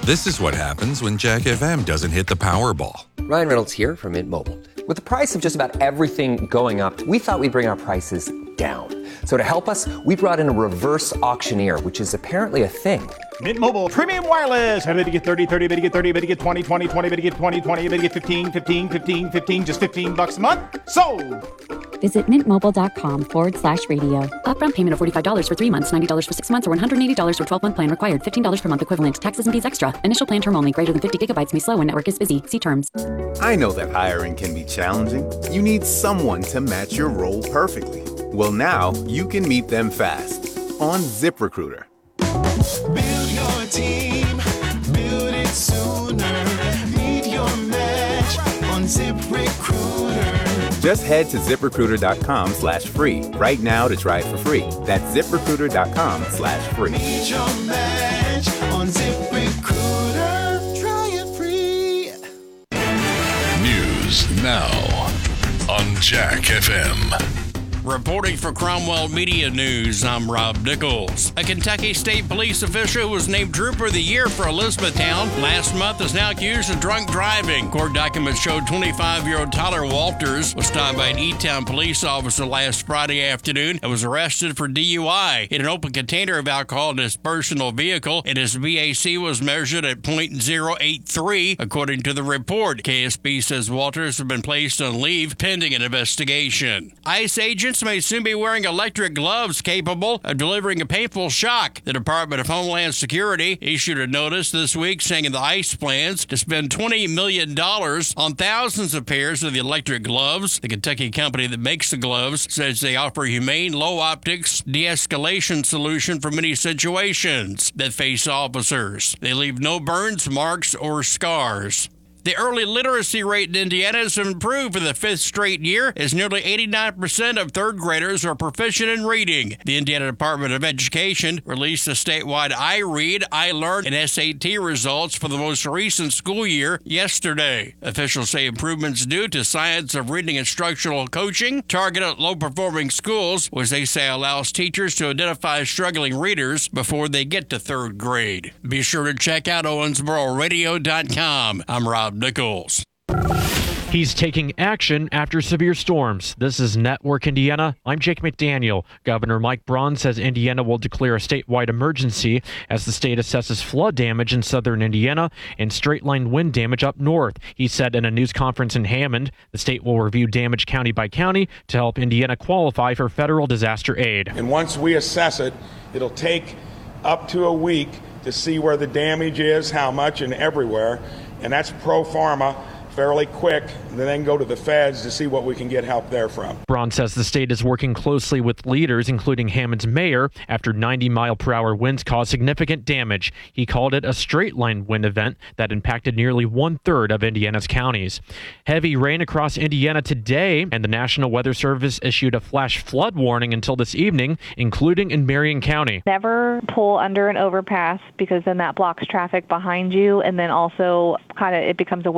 This is what happens when Jack FM doesn't hit the Powerball. Ryan Reynolds here from Mint Mobile. With the price of just about everything going up, we thought we'd bring our prices down. So to help us, we brought in a reverse auctioneer, which is apparently a thing. Mint Mobile Premium Wireless. How to get 30, 30, bit to get 30, bit to get 20, 20, 20, bit to get 20, 20, bit to get 15, 15, 15, 15, just $15 a month? Sold! Visit mintmobile.com/radio. Upfront payment of $45 for 3 months, $90 for 6 months, or $180 for 12-month plan required. $15 per month equivalent. Taxes and fees extra. Initial plan term only. Greater than 50 gigabytes may slow when network is busy. See terms. I know that hiring can be challenging. You need someone to match your role perfectly. Well, now you can meet them fast on ZipRecruiter. Build your team, build it sooner. Meet your match on ZipRecruiter. Just head to ZipRecruiter.com/free right now to try it for free. That's ZipRecruiter.com/free. Meet your match on ZipRecruiter. Try it free. News now on Jack FM. Reporting for Cromwell Media News, I'm Rob Nichols. A Kentucky State Police official who was named Trooper of the Year for Elizabethtown last month is now accused of drunk driving. Court documents showed 25-year-old Tyler Walters was stopped by an E-Town police officer last Friday afternoon and was arrested for DUI. He had an open container of alcohol in his personal vehicle, and his VAC was measured at .083, according to the report. KSB says Walters has been placed on leave pending an investigation. ICE agents may soon be wearing electric gloves capable of delivering a painful shock. The Department of Homeland Security issued a notice this week saying the ICE plans to spend $20 million on thousands of pairs of the electric gloves. The Kentucky company that makes the gloves says they offer humane, low optics, de-escalation solution for many situations that face officers. They leave no burns, marks, or scars. The early literacy rate in Indiana has improved for the 5th straight year, as nearly 89% of third graders are proficient in reading. The Indiana Department of Education released the statewide iRead, iLearn, and SAT results for the most recent school year yesterday. Officials say improvements due to science of reading instructional coaching targeted at low-performing schools, which they say allows teachers to identify struggling readers before they get to 3rd grade. Be sure to check out OwensboroRadio.com. I'm Rob Nichols. He's taking action after severe storms. This is Network Indiana. I'm Jake McDaniel. Governor Mike Braun says Indiana will declare a statewide emergency as the state assesses flood damage in southern Indiana and straight-line wind damage up north. He said in a news conference in Hammond, the state will review damage county by county to help Indiana qualify for federal disaster aid. And once we assess it, it'll take up to a week to see where the damage is, how much, and everywhere. And that's pro forma, fairly quick, and then go to the feds to see what we can get help there from. Braun says the state is working closely with leaders, including Hammond's mayor, after 90-mile-per-hour winds caused significant damage. He called it a straight-line wind event that impacted nearly one-third of Indiana's counties. Heavy rain across Indiana today, and the National Weather Service issued a flash flood warning until this evening, including in Marion County. Never pull under an overpass, because then that blocks traffic behind you, and then also it becomes a